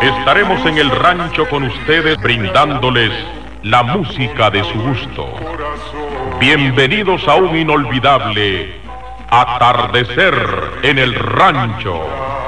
Estaremos en el rancho con ustedes brindándoles la música de su gusto. Bienvenidos a un inolvidable atardecer en el rancho.